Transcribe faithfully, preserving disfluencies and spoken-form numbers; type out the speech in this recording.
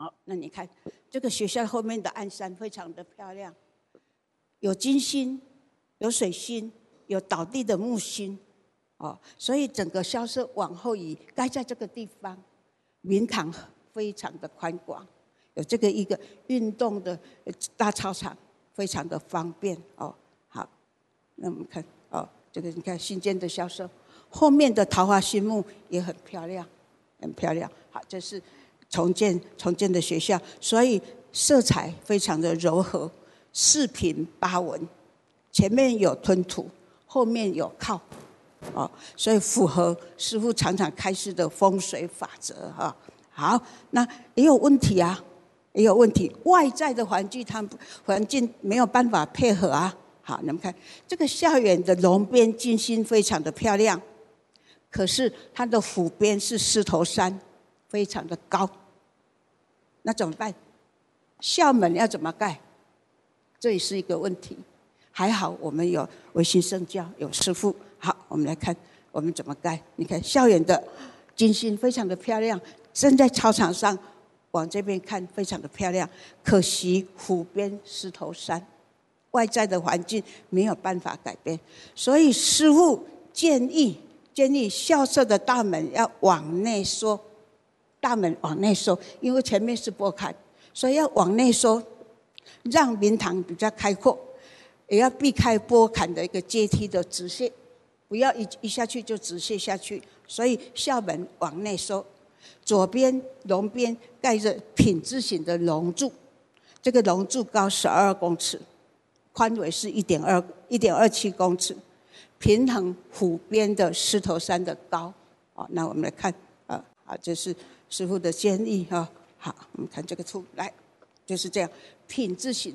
好，那你看这个学校后面的暗山非常的漂亮，有金星，有水星，有倒地的木星，哦，所以整个校舍往后移，盖在这个地方，明堂非常的宽广，有这个一个运动的大操场，非常的方便哦。好，那我们看哦，这个你看新建的校舍，后面的桃花心木也很漂亮，很漂亮。好，这是重建重建的学校，所以色彩非常的柔和，四平八稳，前面有吞吐，后面有靠，哦，所以符合师父常常开示的风水法则哈。好，那也有问题啊，也有问题，外在的环境它环境没有办法配合啊。好，你们看这个校园的龙边金星非常的漂亮，可是它的辅边是狮头山，非常的高。那怎么办？校门要怎么盖？这也是一个问题。还好我们有维新圣教，有师父。好，我们来看我们怎么盖。你看校园的金星非常的漂亮，站在操场上往这边看，非常的漂亮。可惜湖边狮头山，外在的环境没有办法改变，所以师父建议建议校舍的大门要往内缩。大门往内收，因为前面是波坎，所以要往内收，让明堂比较开阔，也要避开波坎的一个阶梯的直线，不要一一下去就直线下去。所以校门往内收，左边龙边盖着品字形的龙柱，这个龙柱高十二公尺，宽围是一点二一点二七公尺，平衡湖边的狮头山的高。哦，那我们来看，啊，好，这是师父的建议哈。好，我们看这个图，来，就是这样，品字形。